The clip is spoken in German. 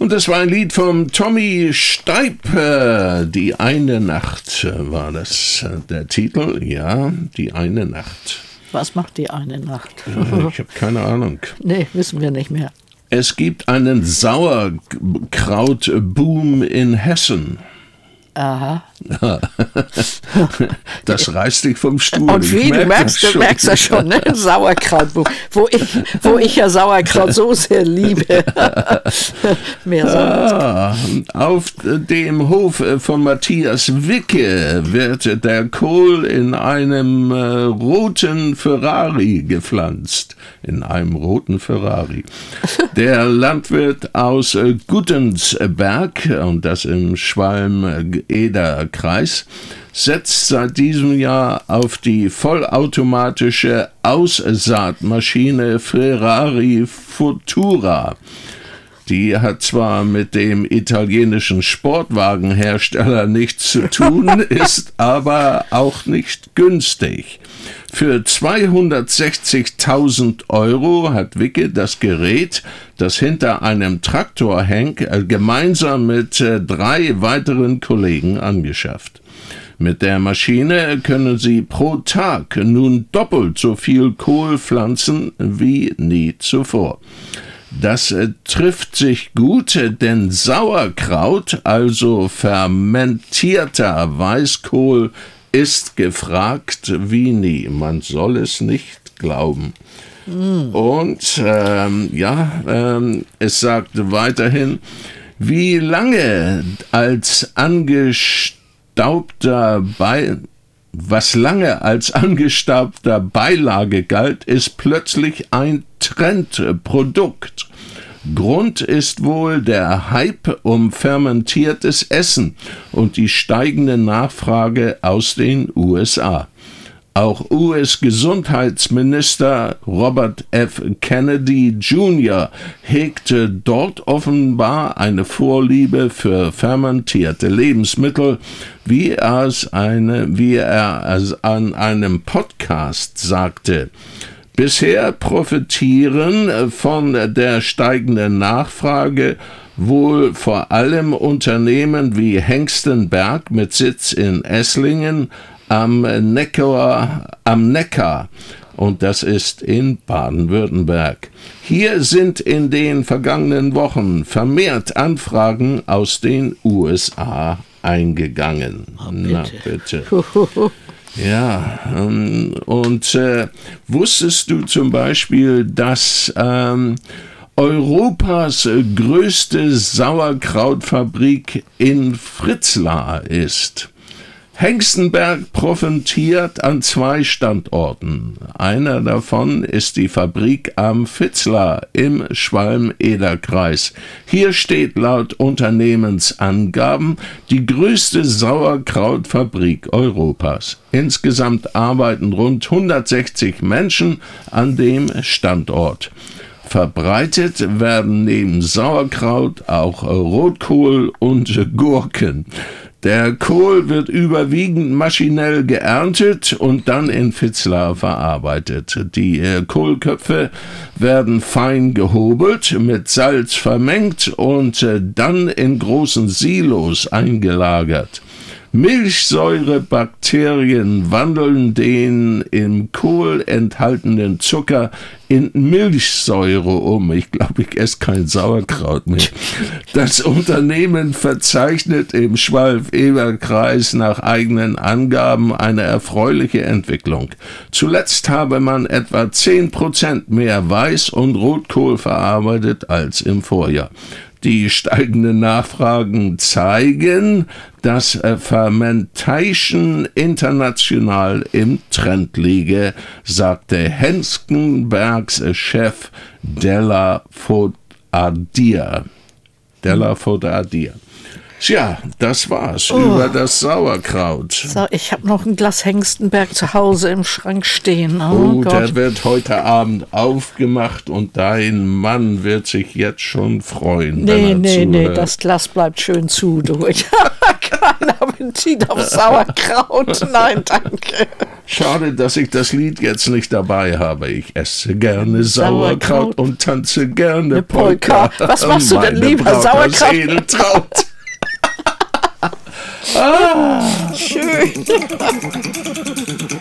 Und das war ein Lied von Tommy Steib. Die eine Nacht war das der Titel. Ja, die eine Nacht. Was macht die eine Nacht? Ich habe keine Ahnung. Nee, wissen wir nicht mehr. Es gibt einen Sauerkrautboom in Hessen. Aha. Das reißt dich vom Stuhl. Und wie, du merkst ja schon, ne? Sauerkraut, wo ich ja Sauerkraut so sehr liebe. Mehr auf dem Hof von Matthias Wicke wird der Kohl in einem roten Ferrari gepflanzt. In einem roten Ferrari. Der Landwirt aus Guttensberg, und das im Schwalm-Eder-Kreis, setzt seit diesem Jahr auf die vollautomatische Aussaatmaschine Ferrari Futura. Die hat zwar mit dem italienischen Sportwagenhersteller nichts zu tun, ist aber auch nicht günstig. Für 260.000 € hat Wicke das Gerät, das hinter einem Traktor hängt, gemeinsam mit 3 weiteren Kollegen angeschafft. Mit der Maschine können sie pro Tag nun doppelt so viel Kohl pflanzen wie nie zuvor. Das trifft sich gut, denn Sauerkraut, also fermentierter Weißkohl, ist gefragt wie nie. Man soll es nicht glauben. Und es sagt weiterhin, was lange als angestaubter Beilage galt, ist plötzlich ein Trendprodukt. Grund ist wohl der Hype um fermentiertes Essen und die steigende Nachfrage aus den USA. Auch US-Gesundheitsminister Robert F. Kennedy Jr. hegte dort offenbar eine Vorliebe für fermentierte Lebensmittel, wie er es an einem Podcast sagte. Bisher profitieren von der steigenden Nachfrage wohl vor allem Unternehmen wie Hengstenberg mit Sitz in Esslingen am Neckar, und das ist in Baden-Württemberg. Hier sind in den vergangenen Wochen vermehrt Anfragen aus den USA eingegangen. Oh, bitte. Na bitte. Ja, und wusstest du zum Beispiel, dass Europas größte Sauerkrautfabrik in Fritzlar ist? Hengstenberg profitiert an 2 Standorten. Einer davon ist die Fabrik am Fritzlar im Schwalm-Eder-Kreis. Hier steht laut Unternehmensangaben die größte Sauerkrautfabrik Europas. Insgesamt arbeiten rund 160 Menschen an dem Standort. Verbreitet werden neben Sauerkraut auch Rotkohl und Gurken. Der Kohl wird überwiegend maschinell geerntet und dann in Fritzlar verarbeitet. Die Kohlköpfe werden fein gehobelt, mit Salz vermengt und dann in großen Silos eingelagert. Milchsäurebakterien wandeln den im Kohl enthaltenen Zucker in Milchsäure um. Ich glaube, ich esse kein Sauerkraut mehr. Das Unternehmen verzeichnet im Schwalm-Eder-Kreis nach eigenen Angaben eine erfreuliche Entwicklung. Zuletzt habe man etwa 10% mehr Weiß- und Rotkohl verarbeitet als im Vorjahr. Die steigenden Nachfragen zeigen, dass Fermentation international im Trend liege, sagte Hengstenbergs Chef Della Fodadir. Tja, das war's über das Sauerkraut. So, ich habe noch ein Glas Hengstenberg zu Hause im Schrank stehen. Oh Gott. Der wird heute Abend aufgemacht und dein Mann wird sich jetzt schon freuen. Nee, das Glas bleibt schön zu, du. Ich habe keinen Appetit auf Sauerkraut. Nein, danke. Schade, dass ich das Lied jetzt nicht dabei habe. Ich esse gerne Sauerkraut und tanze gerne Polka. Was machst du denn lieber? Sauerkraut? Ah. Schön.